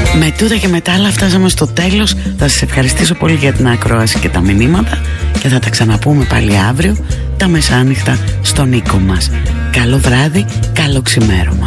Με τούτα και μετά άλλα φτάσαμε στο τέλος. Θα σας ευχαριστήσω πολύ για την ακρόαση και τα μηνύματα και θα τα ξαναπούμε πάλι αύριο τα μεσάνυχτα στον οίκο μας. Καλό βράδυ, καλό ξημέρωμα.